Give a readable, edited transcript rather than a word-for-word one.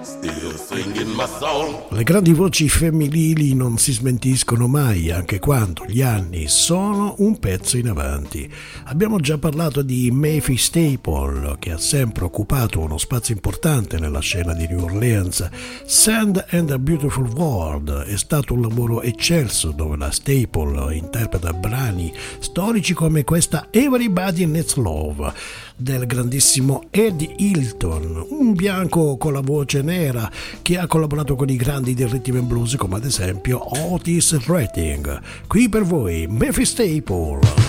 Still singing my song. Le grandi voci femminili non si smentiscono mai, anche quando gli anni sono un pezzo in avanti. Abbiamo già parlato di Mavis Staple, che ha sempre occupato uno spazio importante nella scena di New Orleans. Sand and a Beautiful World è stato un lavoro eccelso dove la Staple interpreta brani storici come questa Everybody Needs Love del grandissimo Eddie Hilton, un bianco con la voce nera che ha collaborato con i grandi del rhythm and blues come ad esempio Otis Redding. Qui per voi Mavis Staple.